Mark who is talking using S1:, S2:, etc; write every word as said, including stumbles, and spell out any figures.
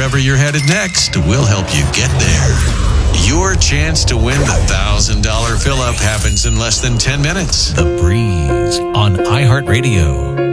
S1: wherever you're headed next, we'll help you get there. Your chance to win the one thousand dollars fill-up happens in less than ten minutes.
S2: The Breeze on iHeartRadio.